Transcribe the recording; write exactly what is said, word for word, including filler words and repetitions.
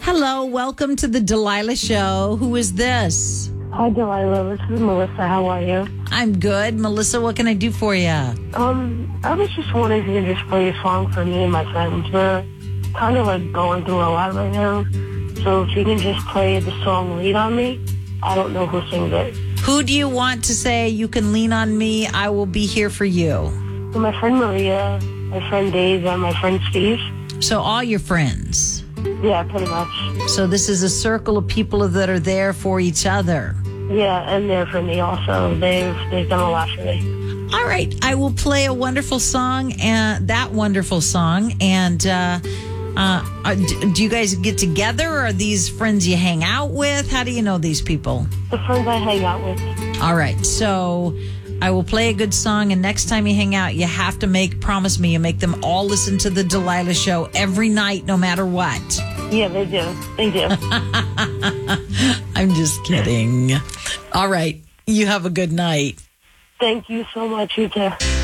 Hello, welcome to the Delilah Show. Who is this? Hi, Delilah. This is Melissa. How are you? I'm good. Melissa, what can I do for you? Um, I was just wondering if you could just play a song for me and my friends. We're kind of like going through a lot right now. So if you can just play the song Lean on Me. I don't know who sings it. Who do you want to say you can lean on me? I will be here for you. So my friend Maria, my friend Dave, and my friend Steve. So all your friends. Yeah, pretty much. So this is a circle of people that are there for each other. Yeah, and they're for me also. They've they've done a lot for me. All right, I will play a wonderful song, and that wonderful song. And uh, uh, uh, do you guys get together? Or are these friends you hang out with? How do you know these people? The friends I hang out with. All right, so I will play a good song, and next time you hang out, you have to make promise me you make them all listen to the Delilah Show every night, no matter what. Yeah, they do. They do. I'm just kidding. All right. You have a good night. Thank you so much. You too.